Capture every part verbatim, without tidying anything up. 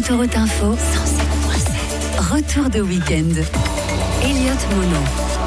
Autoroute Info, cent sept virgule sept. Retour de week-end. Elliott Mono.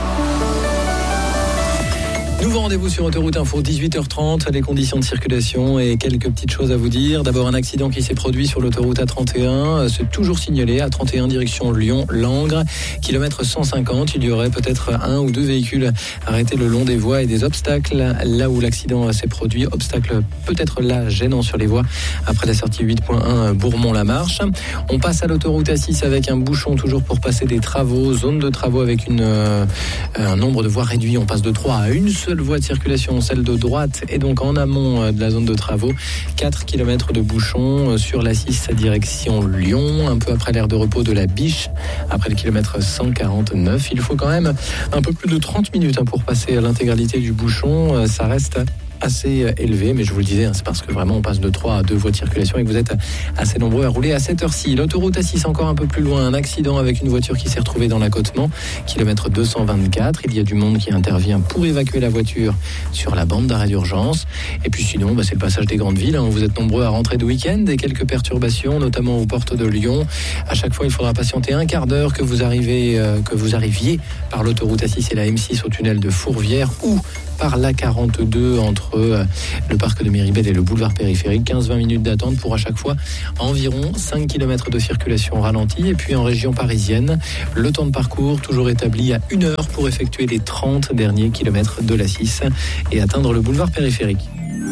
Nouveau rendez-vous sur Autoroute Info, dix-huit heures trente, les conditions de circulation et quelques petites choses à vous dire. D'abord, un accident qui s'est produit sur l'autoroute A trente et un, c'est toujours signalé, A trente et un direction Lyon-Langres, kilomètre cent cinquante. Il y aurait peut-être un ou deux véhicules arrêtés le long des voies et des obstacles là où l'accident s'est produit. Obstacle peut-être là gênant sur les voies après la sortie huit point un Bourmont-la-Marche. On passe à l'autoroute A six avec un bouchon toujours pour passer des travaux, zone de travaux avec une, euh, un nombre de voies réduit. On passe de trois à une seule voie de circulation, celle de droite, et donc en amont de la zone de travaux. quatre kilomètres de bouchons sur l'A six direction Lyon, un peu après l'aire de repos de la Biche, après le kilomètre cent quarante-neuf. Il faut quand même un peu plus de trente minutes pour passer à l'intégralité du bouchon. Ça reste assez élevé, mais je vous le disais, c'est parce que vraiment on passe de trois à deux voies de circulation et que vous êtes assez nombreux à rouler à cette heure-ci. L'autoroute A six encore un peu plus loin, un accident avec une voiture qui s'est retrouvée dans l'accotement, kilomètre deux cent vingt-quatre. Il y a du monde qui intervient pour évacuer la voiture sur la bande d'arrêt d'urgence. Et puis sinon, bah, c'est le passage des grandes villes, hein. Vous êtes nombreux à rentrer de week-end et quelques perturbations, notamment aux portes de Lyon. À chaque fois, il faudra patienter un quart d'heure que vous arrivez, euh, que vous arriviez par l'autoroute A six et la M six au tunnel de Fourvière ou par l'A quarante-deux entre euh, le parc de Méribel et le boulevard périphérique. quinze à vingt minutes d'attente pour à chaque fois environ cinq kilomètres de circulation ralentie. Et puis en région parisienne, le temps de parcours toujours établi à une heure pour effectuer les trente derniers kilomètres de l'A six et atteindre le boulevard périphérique.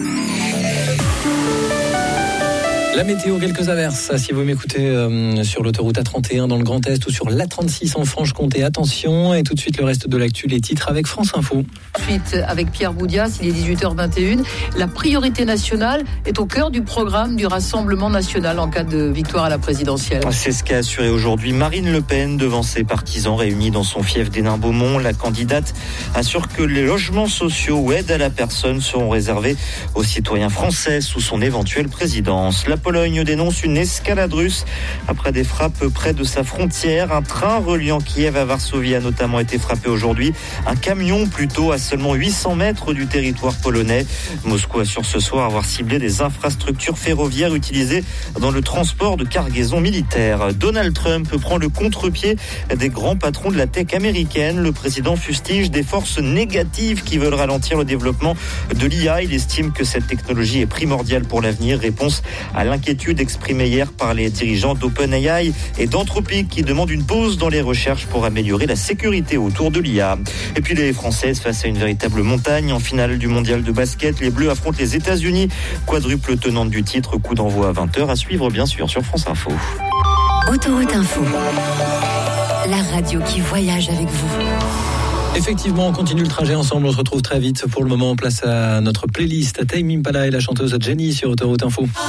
La météo, quelques averses, si vous m'écoutez euh, sur l'autoroute A trente et un dans le Grand Est ou sur l'A trente-six en Franche-Comté, attention. Et tout de suite le reste de l'actu, les titres avec France Info. Ensuite, avec Pierre Boudias, il est dix-huit heures vingt et une. La priorité nationale est au cœur du programme du Rassemblement national en cas de victoire à la présidentielle. C'est ce qu'a assuré aujourd'hui Marine Le Pen devant ses partisans réunis dans son fief d'Hénin-Beaumont. La candidate assure que les logements sociaux ou aides à la personne seront réservés aux citoyens français sous son éventuelle présidence. La Pologne dénonce une escalade russe après des frappes près de sa frontière. Un train reliant Kiev à Varsovie a notamment été frappé aujourd'hui. Un camion plutôt à seulement huit cents mètres du territoire polonais. Moscou assure ce soir avoir ciblé des infrastructures ferroviaires utilisées dans le transport de cargaisons militaires. Donald Trump prend le contre-pied des grands patrons de la tech américaine. Le président fustige des forces négatives qui veulent ralentir le développement de l'I A. Il estime que cette technologie est primordiale pour l'avenir. Réponse à l'inquiétude exprimée hier par les dirigeants d'OpenAI et d'Anthropic qui demandent une pause dans les recherches pour améliorer la sécurité autour de l'I A. Et puis les Françaises face à une véritable montagne en finale du mondial de basket. Les Bleus affrontent les États-Unis, quadruple tenante du titre. Coup d'envoi à vingt heures à suivre bien sûr sur France Info. Autoroute Info, la radio qui voyage avec vous. Effectivement, on continue le trajet ensemble. On se retrouve très vite. Pour le moment, place à notre playlist Tame Impala et la chanteuse Jenny sur Autoroute Info.